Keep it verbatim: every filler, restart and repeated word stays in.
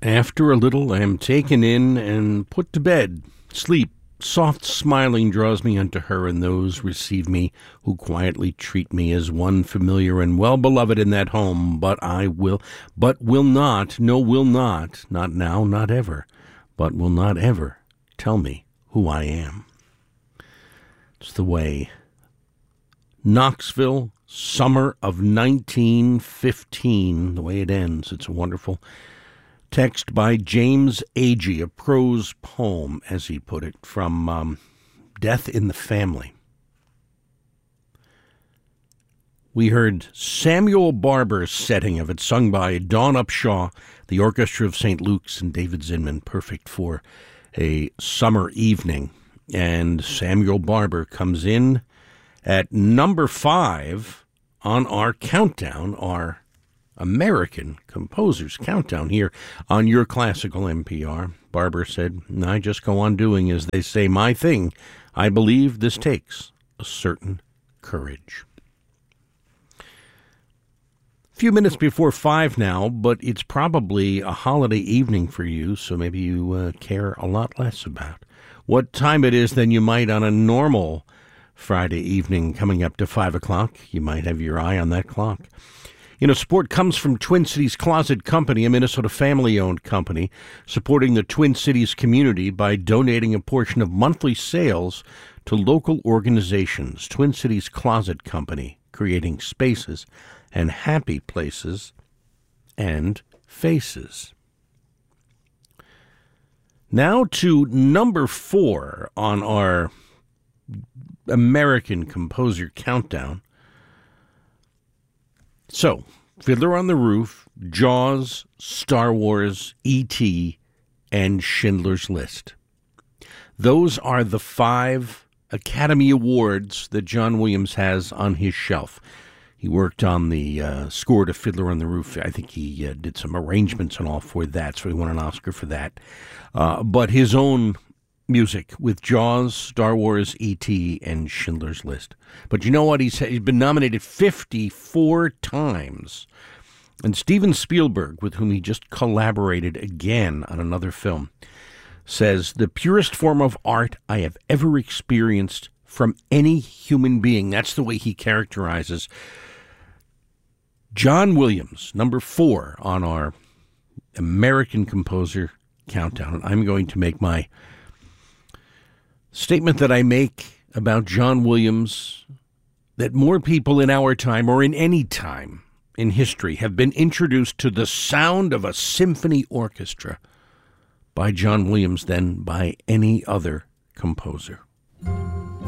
After a little, I am taken in and put to bed. Sleep, soft smiling, draws me unto her, and those receive me who quietly treat me as one familiar and well-beloved in that home. But I will, but will not, no, will not, not now, not ever, but will not ever tell me who I am. It's the way. Knoxville, summer of nineteen fifteen, the way it ends. It's a wonderful text by James Agee, a prose poem, as he put it, from um, Death in the Family. We heard Samuel Barber's setting of it, sung by Dawn Upshaw, the Orchestra of Saint Luke's, and David Zinman, perfect for a summer evening. And Samuel Barber comes in at number five on our countdown, our American Composers Countdown here on your classical N P R. Barber said, I just go on doing, as they say, my thing. I believe this takes a certain courage. A few minutes before five now, but it's probably a holiday evening for you, so maybe you uh, care a lot less about what time it is than you might on a normal Friday evening coming up to five o'clock. You might have your eye on that clock. You know, support comes from Twin Cities Closet Company, a Minnesota family-owned company, supporting the Twin Cities community by donating a portion of monthly sales to local organizations. Twin Cities Closet Company, creating spaces and happy places and faces. Now to number four on our American Composer Countdown. So, Fiddler on the Roof, Jaws, Star Wars, E T, and Schindler's List. Those are the five Academy Awards that John Williams has on his shelf. He worked on the uh, score to Fiddler on the Roof. I think he uh, did some arrangements and all for that, so he won an Oscar for that. Uh, but his own music with Jaws, Star Wars, E T, and Schindler's List. But you know what? He's, he's been nominated fifty-four times. And Steven Spielberg, with whom he just collaborated again on another film, says, the purest form of art I have ever experienced from any human being. That's the way he characterizes John Williams, number four on our American Composer Countdown. And I'm going to make my statement that I make about John Williams, that more people in our time or in any time in history have been introduced to the sound of a symphony orchestra by John Williams than by any other composer.